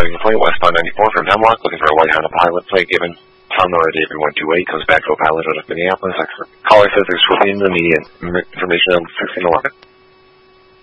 leaving the plate, westbound 94 from Hemlock, looking for a white Honda Pilot plate given. Found the David 128, comes back to a pilot out of Minneapolis. Caller says there's within the median. Information on 1611.